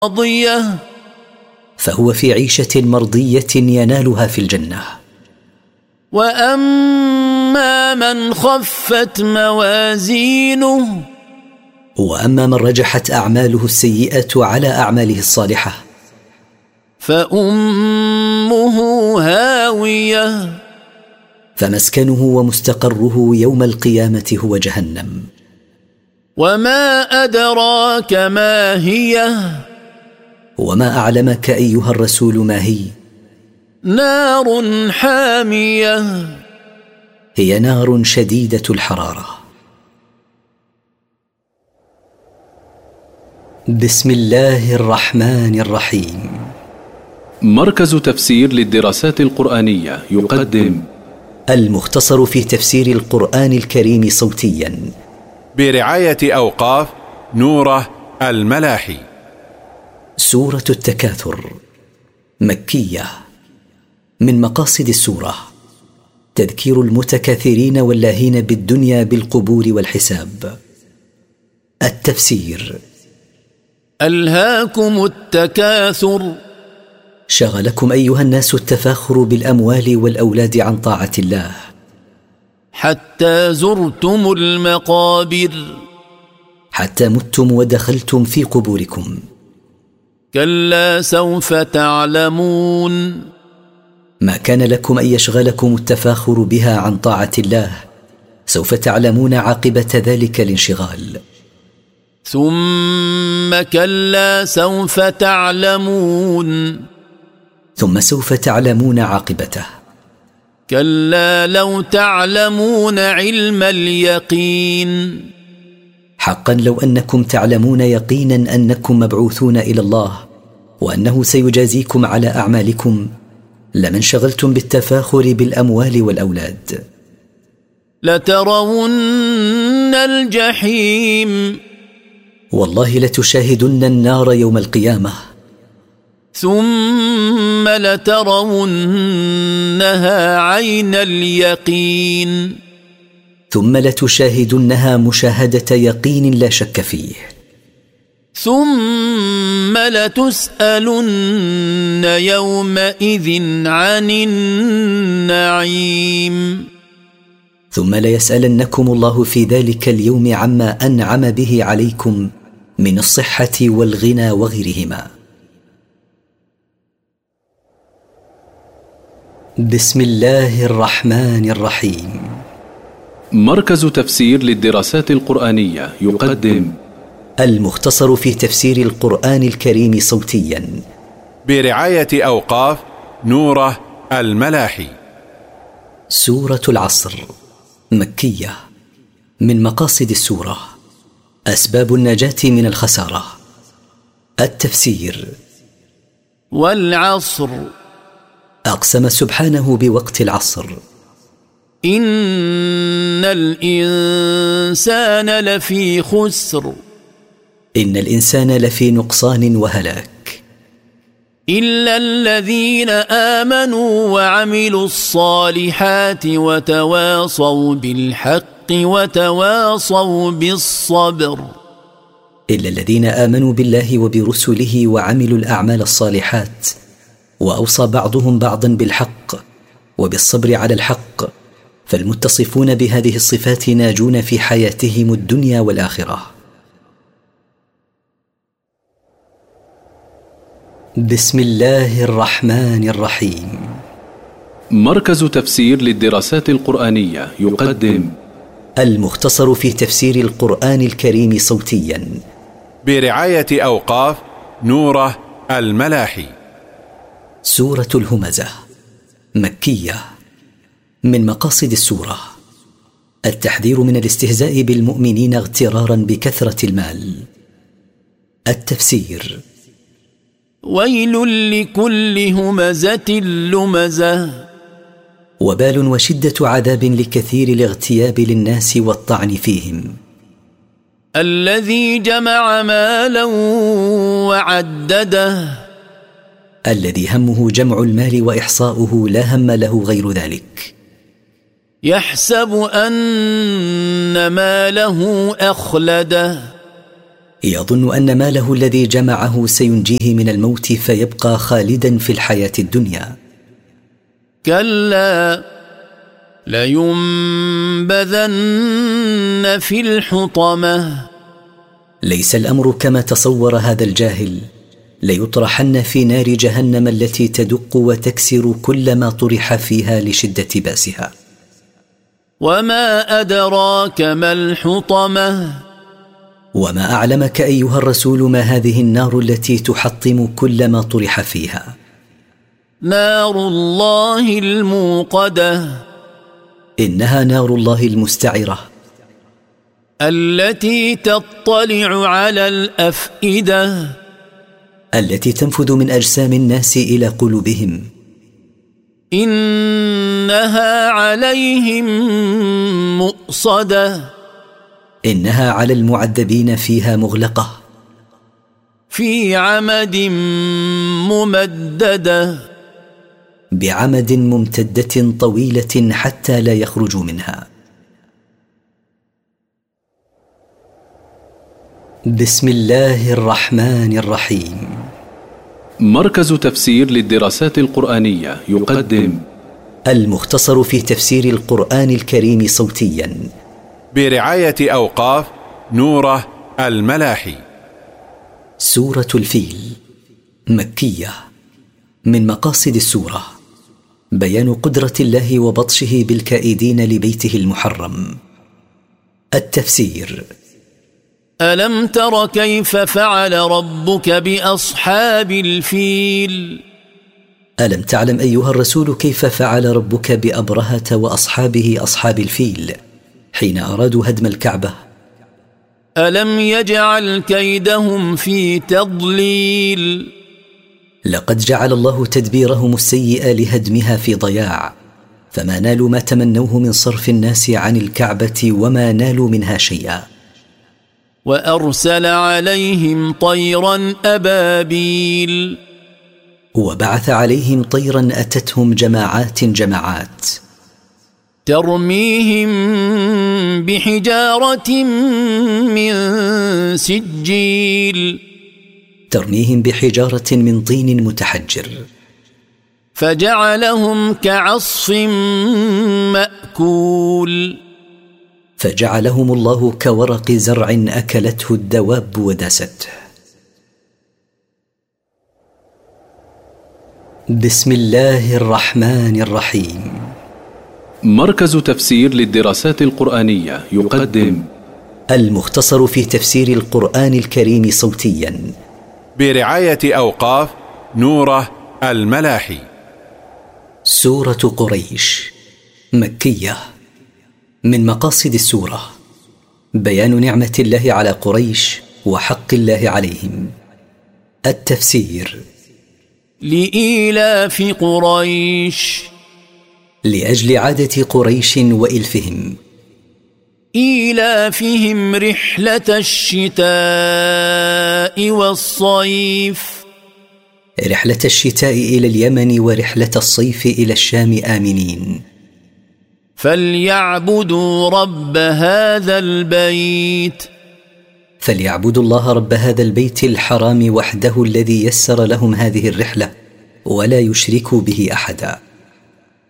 راضية فهو في عيشة مرضية ينالها في الجنة. وأما من خفت موازينه وأما من رجحت أعماله السيئة على أعماله الصالحة فأمه هاوية فمسكنه ومستقره يوم القيامة هو جهنم. وما أدراك ما هي وما أعلمك أيها الرسول ما هي؟ نار حامية هي نار شديدة الحرارة. بسم الله الرحمن الرحيم. مركز تفسير للدراسات القرآنية يقدم المختصر في تفسير القرآن الكريم صوتيا برعاية أوقاف نوره الملاحي. سورة التكاثر مكية. من مقاصد السورة تذكير المتكاثرين واللاهين بالدنيا بالقبور والحساب. التفسير: ألهاكم التكاثر، شغلكم أيها الناس التفاخر بالأموال والأولاد عن طاعة الله، حتى زرتم المقابر، حتى متم ودخلتم في قبوركم. كلا سوف تعلمون، ما كان لكم أن يشغلكم التفاخر بها عن طاعة الله، سوف تعلمون عاقبة ذلك الانشغال. ثم كلا سوف تعلمون، ثم سوف تعلمون عاقبته. كلا لو تعلمون علم اليقين، حقا لو أنكم تعلمون يقينا أنكم مبعوثون إلى الله وأنه سيجازيكم على أعمالكم لما انشغلتم بالتفاخر بالأموال والأولاد. لترون الجحيم، والله لتشاهدن النار يوم القيامة. ثم لترونها عين اليقين، ثم لتشاهدنها مشاهدة يقين لا شك فيه. ثم لتسألن يومئذ عن النعيم، ثم ليسألنكم الله في ذلك اليوم عما أنعم به عليكم من الصحة والغنى وغيرهما. بسم الله الرحمن الرحيم. مركز تفسير للدراسات القرآنية يقدم المختصر في تفسير القرآن الكريم صوتيا برعاية أوقاف نوره الملاحي. سورة العصر مكية. من مقاصد السورة أسباب النجاة من الخسارة. التفسير: والعصر، أقسم سبحانه بوقت العصر. إن الإنسان لفي خسر، إن الإنسان لفي نقصان وهلاك، إلا الذين آمنوا وعملوا الصالحات وتواصوا بالحق وتواصوا بالصبر. إلا الذين آمنوا بالله وبرسله وعملوا الأعمال الصالحات، وأوصى بعضهم بعضا بالحق وبالصبر على الحق، فالمتصفون بهذه الصفات ناجون في حياتهم الدنيا والآخرة. بسم الله الرحمن الرحيم. مركز تفسير للدراسات القرآنية يقدم المختصر في تفسير القرآن الكريم صوتيا برعاية أوقاف نوره الملاحي. سورة الهمزة مكية. من مقاصد السورة التحذير من الاستهزاء بالمؤمنين اغترارا بكثرة المال. التفسير: ويل لكل همزة لمزة، وبال وشدة عذاب لكثير الاغتياب للناس والطعن فيهم. الذي جمع مالا وعدده، الذي همه جمع المال وإحصاؤه لا هم له غير ذلك. يحسب أن ماله أخلده، يظن أن ماله الذي جمعه سينجيه من الموت فيبقى خالدا في الحياة الدنيا. كلا لينبذن في الحطمة. ليس الأمر كما تصور هذا الجاهل، ليطرحن في نار جهنم التي تدق وتكسر كل ما طرح فيها لشدة بأسها. وما أدراك ما الحطمة. وما أعلمك أيها الرسول ما هذه النار التي تحطم كل ما طرح فيها؟ نار الله الموقدة. إنها نار الله المستعرة التي تطلع على الأفئدة، التي تنفذ من أجسام الناس إلى قلوبهم. إنها عليهم مؤصدة. إنها على المعذبين فيها مغلقة. في عمد ممددة. بعمد ممتدة طويلة حتى لا يخرجوا منها. بسم الله الرحمن الرحيم. مركز تفسير للدراسات القرآنية يقدم المختصر في تفسير القرآن الكريم صوتيا برعاية أوقاف نوره الملاحي. سورة الفيل مكية. من مقاصد السورة بيان قدرة الله وبطشه بالكائدين لبيته المحرم. التفسير: ألم تر كيف فعل ربك بأصحاب الفيل؟ ألم تعلم أيها الرسول كيف فعل ربك بأبرهة وأصحابه أصحاب الفيل حين أرادوا هدم الكعبة؟ ألم يجعل كيدهم في تضليل؟ لقد جعل الله تدبيرهم السيئ لهدمها في ضياع، فما نالوا ما تمنوه من صرف الناس عن الكعبة وما نالوا منها شيئا. وأرسل عليهم طيرا أبابيل. وبعث عليهم طيرا أتتهم جماعات جماعات. ترميهم بحجارة من سجيل. ترميهم بحجارة من طين متحجر. فجعلهم كعصف مأكول. فجعلهم الله كورق زرع أكلته الدواب وداسته. بسم الله الرحمن الرحيم. مركز تفسير للدراسات القرآنية يقدم المختصر في تفسير القرآن الكريم صوتيا برعاية أوقاف نوره الملاحي. سورة قريش مكية. من مقاصد السورة بيان نعمة الله على قريش وحق الله عليهم. التفسير: لإيلاف قريش. لأجل عادة قريش وإلفهم. إيلافهم رحلة الشتاء والصيف. رحلة الشتاء إلى اليمن ورحلة الصيف إلى الشام آمنين. فليعبدوا رب هذا البيت. فليعبدوا الله رب هذا البيت الحرام وحده الذي يسر لهم هذه الرحلة ولا يشركوا به أحدا.